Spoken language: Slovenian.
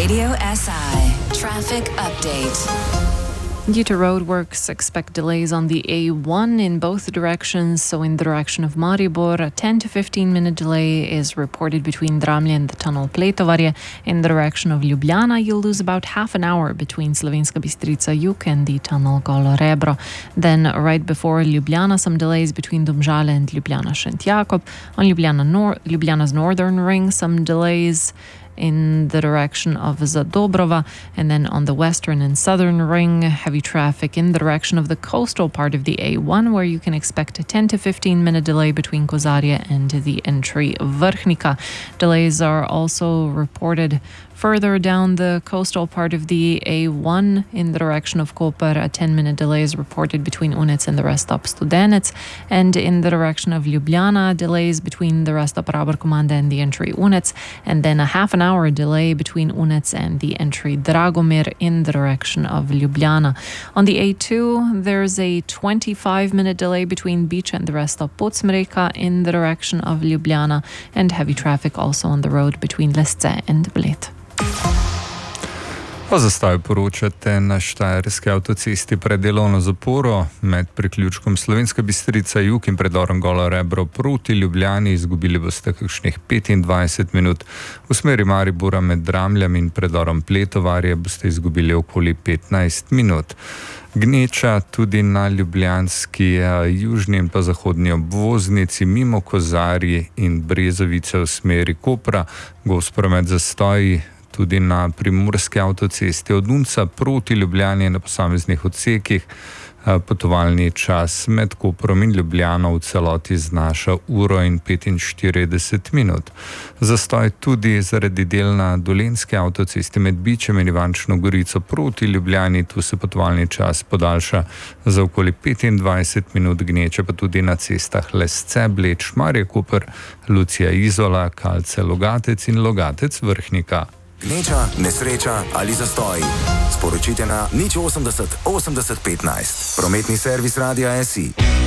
Radio SI traffic update. Due to roadworks, expect delays on the A1 in both directions. So in the direction of Maribor, a 10 to 15 minute delay is reported between Dramlje and the tunnel Pletovarje. In the direction of Ljubljana, you'll lose about half an hour between Slovenska Bistrica Jug and the tunnel Golo Rebro. Then right before Ljubljana, some delays between Domžale and Ljubljana Šentjakob. On Ljubljana's northern ring, some delays in the direction of Zadobrova, and then on the western and southern ring, heavy traffic in the direction of the coastal part of the A1, where you can expect a 10 to 15 minute delay between Kozarje and the entry Vrhnika. Delays are also reported further down the coastal part of the A1 in the direction of Koper. A 10-minute delay is reported between Unec and the rest stop Studenec, and in the direction of Ljubljana, delays between the rest stop Raber-Komanda and the entry Unec, and then a half an hour delay between Unec and the entry Dragomir in the direction of Ljubljana. On the A2, there's a 25-minute delay between Beach and the rest stop Podsmreka in the direction of Ljubljana, and heavy traffic also on the road between Lesce and Bled. O zastoju poročate na Štajerski avtocesti pred delovno zaporo med priključkom Slovenska Bistrica Jug in predorom Golo Rebro proti Ljubljani. Izgubili boste kakšnih 25 minut. V smeri Maribora med Dramljem in predorom Pletovarje boste izgubili okoli 15 minut. Gneča tudi na ljubljanski južni in pa zahodni obvoznici mimo Kozarje in Brezovice v smeri Kopra. Gost promet zastoji tudi na primorski avtocesti od Unca proti Ljubljani na posameznih odsekih. Potovalni čas med Koprom in Ljubljano v celoti znaša 1:45 minut. Zastoj tudi zaradi del na Dolenjski avtocesti med Bičem in Ivančno Gorico proti Ljubljani. Tu se potovalni čas podaljša za okoli 25 minut. Gneče pa tudi na cestah Lesce, Bled, Šmarje, Koper, Lucija, Izola, Kalce, Logatec in Logatec, Vrhnika. Gneča, nesreča ali zastoj. Sporočite na 080 80 15. Prometni servis Radia SI.